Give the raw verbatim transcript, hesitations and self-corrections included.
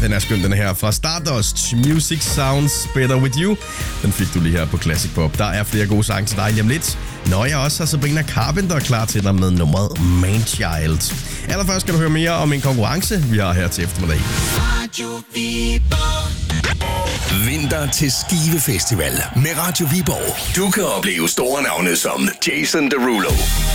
den er skøn, den her fra Stardust. Music Sounds Better With You. Den fik du lige her på Classic Pop. Der er flere gode sange til dig lige om lidt. Når jeg også har Sabrina Carpenter klar til dig med nummeret Manchild. Allerførst skal du høre mere om en konkurrence, vi har her til eftermiddag. Vinter til Skive Festival med Radio Viborg. Du kan opleve store navne som Jason Derulo,